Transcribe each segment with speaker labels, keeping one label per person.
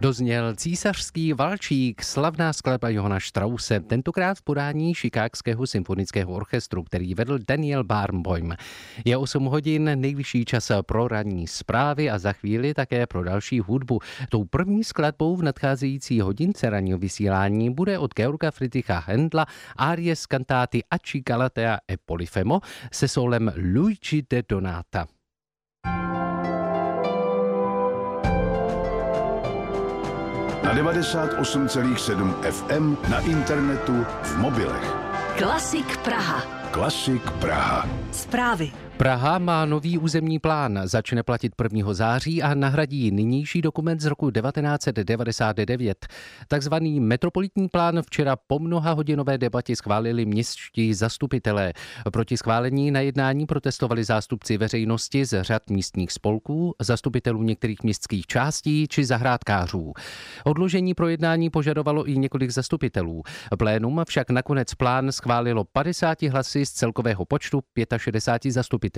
Speaker 1: Dozněl Císařský valčík, slavná skladba Johana Strause, tentokrát v podání Chicagského symfonického orchestru, který vedl Daniel Barenboim. Je 8 hodin, nejvyšší čas pro ranní zprávy a za chvíli také pro další hudbu. Tou první skladbou v nadcházející hodince ranního vysílání bude od Georga Friedricha Händla árie z kantáty Acci Galatea e Polifemo se solem Luigi de Donata.
Speaker 2: Na 98,7 FM, na internetu, v mobilech.
Speaker 3: Klasik Praha.
Speaker 2: Klasik Praha.
Speaker 3: Zprávy.
Speaker 1: Praha má nový územní plán, začne platit 1. září a nahradí nynější dokument z roku 1999. Takzvaný metropolitní plán včera po mnoha hodinové debatě schválili městští zastupitelé. Proti schválení na jednání protestovali zástupci veřejnosti z řad místních spolků, zastupitelů některých městských částí či zahrádkářů. Odložení projednání požadovalo i několik zastupitelů. Plénum však nakonec plán schválilo 50 hlasy z celkového počtu 65 zastupitelů.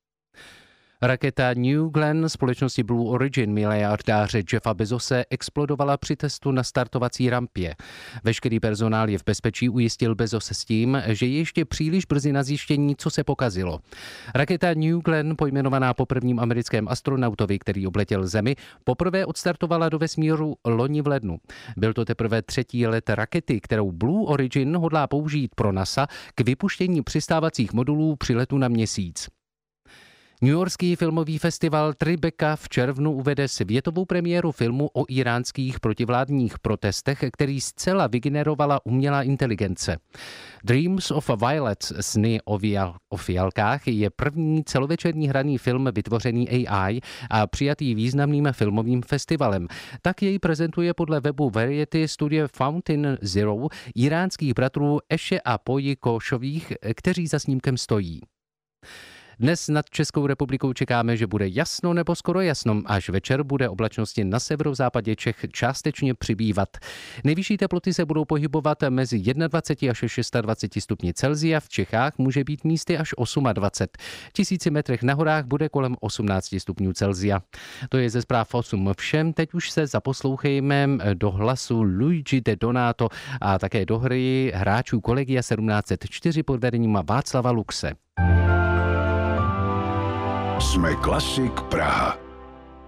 Speaker 1: Raketa New Glenn společnosti Blue Origin miliardáře Jeffa Bezose explodovala při testu na startovací rampě. Veškerý personál je v bezpečí, ujistil Bezos s tím, že je ještě příliš brzy na zjištění, co se pokazilo. Raketa New Glenn, pojmenovaná po prvním americkém astronautovi, který obletěl Zemi, poprvé odstartovala do vesmíru loni v lednu. Byl to teprve 3. let rakety, kterou Blue Origin hodlá použít pro NASA k vypuštění přistávacích modulů při letu na Měsíc. Newyorský filmový festival Tribeca v červnu uvede světovou premiéru filmu o iránských protivládních protestech, který zcela vygenerovala umělá inteligence. Dreams of Violet, sny o fialkách, je první celovečerní hraný film vytvořený AI a přijatý významným filmovým festivalem. Tak jej prezentuje podle webu Variety studio Fountain Zero iránských bratrů Eše a Poji Košových, kteří za snímkem stojí. Dnes nad Českou republikou čekáme, že bude jasno nebo skoro jasno, až večer bude oblačnosti na severozápadě Čech částečně přibývat. Nejvyšší teploty se budou pohybovat mezi 21 až 26 stupni Celsia, v Čechách může být místy až 28. 1000 metrech na horách bude kolem 18 stupňů Celsia. To je ze zpráv 8 všem, teď už se zaposlouchejme do hlasu Luigi de Donato a také do hry hráčů Kolegia 1704 pod vedením Václava Luxe.
Speaker 2: Jsme Klasik Praha.